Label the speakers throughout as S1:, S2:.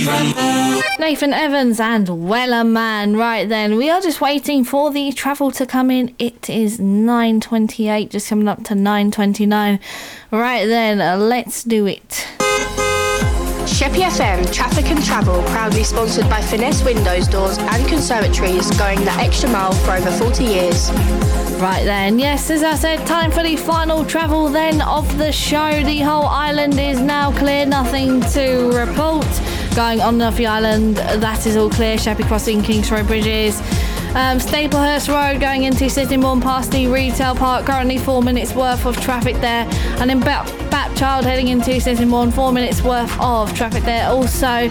S1: Nathan Evans and Weller Man. Right then, we are just waiting for the travel to come in. It is 9:28, just coming up to 9:29. Right then, let's do it.
S2: Sheppey FM Traffic and Travel, proudly sponsored by Finesse Windows, Doors and Conservatories, going the extra mile for over 40 years.
S1: Right then, yes, as I said, time for the final travel then of the show. The whole island is now clear, nothing to report going on off the island. That is all clear. Sheppey Crossing, Kings Road Bridges. Staplehurst Road going into Sittingbourne past the retail park, currently 4 minutes worth of traffic there, and then Bapchild heading into Sittingbourne, 4 minutes worth of traffic there. Also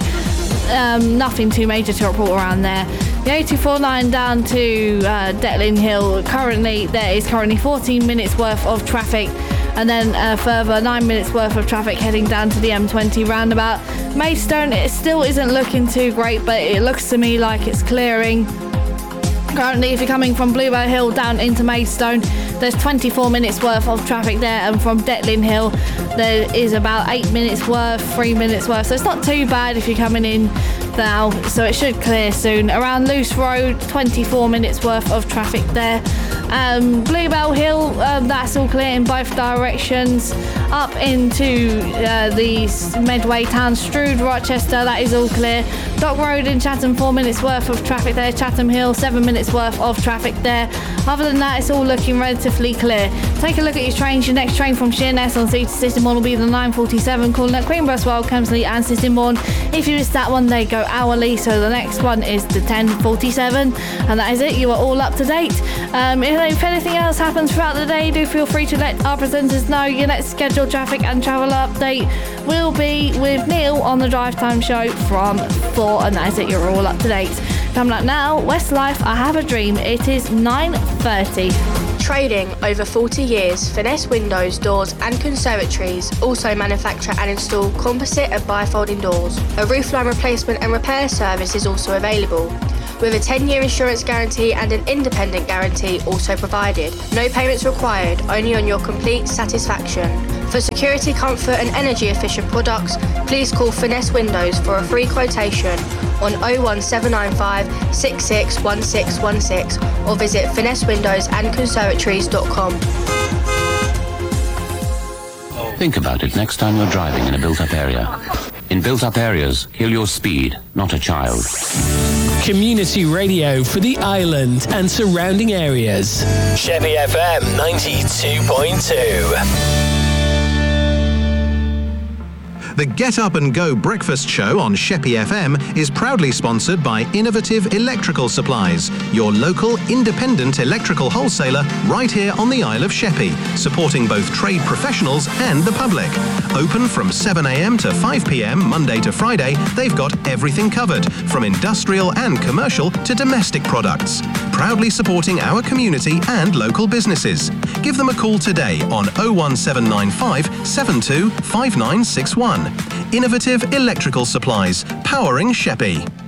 S1: nothing too major to report around there. The 8249 down to Detlin Hill, there is currently 14 minutes worth of traffic, and then a further 9 minutes worth of traffic heading down to the M20 roundabout. Maidstone, it still isn't looking too great, but it looks to me like it's clearing. Currently, if you're coming from Bluebell Hill down into Maidstone, there's 24 minutes worth of traffic there, and from Detlin Hill there is about 8 minutes worth, 3 minutes worth, so it's not too bad if you're coming in now, so it should clear soon. Around Luce Road, 24 minutes worth of traffic there. Bluebell Hill, that's all clear in both directions. Up into the Medway Town, Strood, Rochester, that is all clear. Dock Road in Chatham, 4 minutes worth of traffic there. Chatham Hill, 7 minutes worth of traffic there. Other than that, it's all looking relatively clear. Take a look at your trains. Your next train from Sheerness on Sea to Sittingbourne will be the 9:47, calling at Queen Boswell, Kemsley and Sittingbourne. If you missed that one, they go hourly, so the next one is the 10:47, and that is it. You are all up to date. If anything else happens throughout the day, do feel free to let our presenters know. Your next scheduled traffic and travel update will be with Neil on the Drive Time Show from 4, and that is it. You're all up to date. Coming up now, Westlife, I Have a Dream. It is 9:30.
S2: Trading over 40 years, Finesse Windows, Doors and Conservatories also manufacture and install composite and bifolding doors. A roofline replacement and repair service is also available, with a 10-year insurance guarantee and an independent guarantee also provided. No payments required, only on your complete satisfaction. For security, comfort and energy efficient products, please call Finesse Windows for a free quotation on 01795 661616 or visit finessewindowsandconservatories.com.
S3: Think about it next time you're driving in a built-up area. In built-up areas, kill your speed, not a child.
S4: Community radio for the island and surrounding areas.
S5: Sheppey FM 92.2.
S6: The Get Up and Go breakfast show on Sheppey FM is proudly sponsored by Innovative Electrical Supplies, your local independent electrical wholesaler right here on the Isle of Sheppey, supporting both trade professionals and the public. Open from 7 a.m. to 5 p.m. Monday to Friday, they've got everything covered, from industrial and commercial to domestic products. Proudly supporting our community and local businesses. Give them a call today on 01795 72 5961. Innovative Electrical Supplies, powering Sheppey.